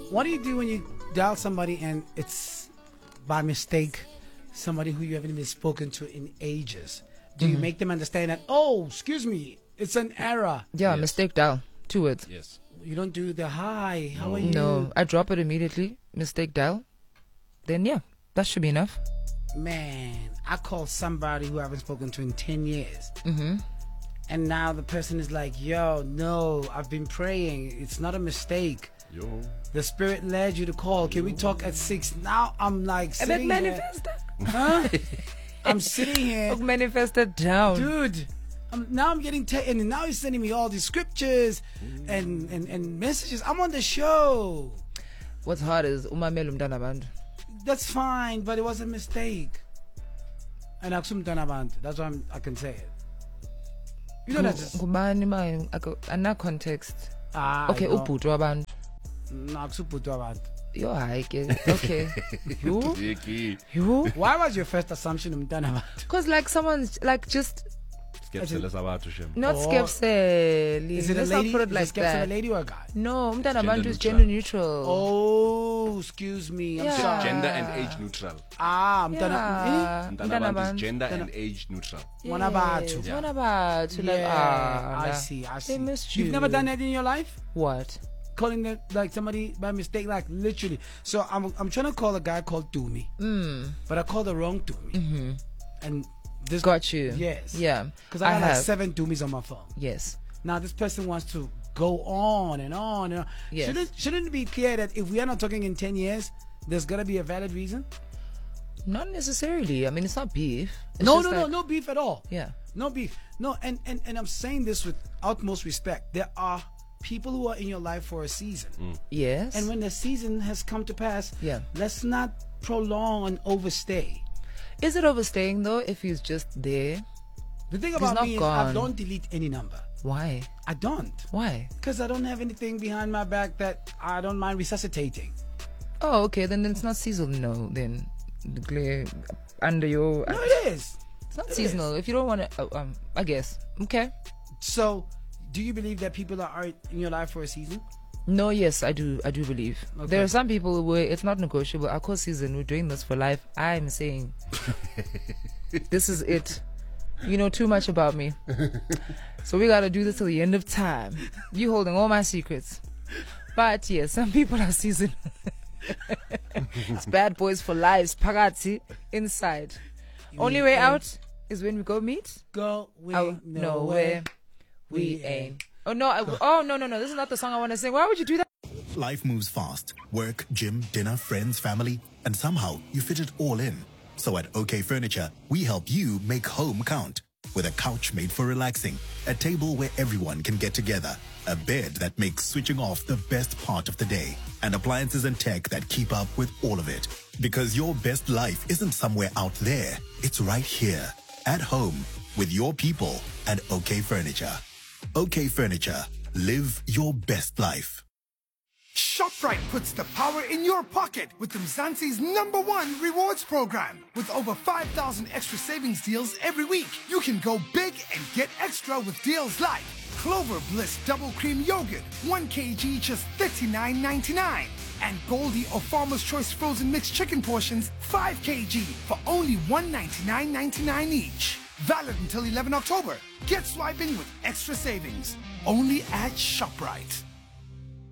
What do you do when you dial somebody and it's by mistake somebody who you haven't even spoken to in ages? Do you make them understand that, oh, excuse me, it's an error? Yeah, Yes. mistake dial. 2 words. Yes. You don't do the hi, how are you? No, I drop it immediately. Mistake dial. Then yeah, that should be enough. Man, I call somebody who I haven't spoken to in 10 years. And now the person is like, yo, no, I've been praying. It's not a mistake. Yo. The Spirit led you to call. Can we talk at 6? Now I'm like sitting here. manifested. Huh? I'm sitting here. Manifested down. Dude, now I'm getting and now he's sending me all these scriptures and messages. I'm on the show. What's hard is umamela umntana abantu. That's fine, but it was a mistake. And that's why I can say it. You know that's just Ngubani manje ana context. Okay, I know. ubhuti wabantu. No, akusubhuti wabantu. Yo hayi ke. Okay. You? Why was your first assumption umntana abantu? Cause like someone's like just Skepsele sabathu shem. not Oh. skepseli. Is it a Let's not lady? put it Is like it a that. lady or a guy? No, umntana Gender abantu is neutral. gender neutral. Oh, excuse me. I'm Yeah. sorry. Gender and age neutral. Umntana. Yeah. Mntana Bantu Abantu. is gender and age neutral. Mwana bathu. Yes, mwana bathu. Like, Yeah, I nah. see. They missed you. You've never done that in your life? What? Calling them like somebody by mistake, like literally. So I'm trying to call a guy called Dumi, but I called the wrong Dumi, and this Got you. Yes. Yeah. because I have like have. 7 Dumis on my phone. Yes. Now this person wants to go on and on and on. Yes. Shouldn't it be clear that if we are not talking in 10 years, there's gotta be a valid reason? Not necessarily. I mean, it's not beef. It's No, just like- no beef at all. Yeah. No beef. No, and I'm saying this with utmost respect. There are people who are in your life for a season. Yes. And when the season has come to pass, Yeah. let's not prolong and overstay. Is it overstaying though if he's just there? The thing He's about not me is I gone. don't delete any number. Why? I don't. Why? Because I don't have anything behind my back that I don't mind resuscitating. Oh, okay. Then it's not seasonal. No, then the glare under your. No, it is. It's not it seasonal. If you don't want to, I guess. Okay. So, do you believe that people are in your life for a season? No, yes, I do. I do believe Okay. there are some people where it's not negotiable. Our course season, we're doing this for life. I'm saying, this is it. You know too much about me, so we gotta do this till the end of time. You holding all my secrets, but yes, some people are seasonal. It's bad boys for lives. Pagati inside. Only way out is when we go meet. Go we Out nowhere. We ain't. Oh no! No! This is not the song I want to sing. Why would you do that? Life moves fast. Work, gym, dinner, friends, family, and somehow you fit it all in. So at OK Furniture, we help you make home count. With a couch made for relaxing, a table where everyone can get together, a bed that makes switching off the best part of the day, and appliances and tech that keep up with all of it. Because your best life isn't somewhere out there. It's right here, at home, with your people and OK Furniture. OK Furniture. Live your best life. ShopRite puts the power in your pocket with Mzansi's #1 rewards program. With over 5,000 extra savings deals every week, you can go big and get extra with deals like Clover Bliss Double Cream Yogurt, 1 kg just $39.99. And Goldie or Farmer's Choice Frozen Mixed Chicken Portions, 5 kg for only $199.99 each. Valid until 11 October. Get swiping with extra savings. Only at ShopRite.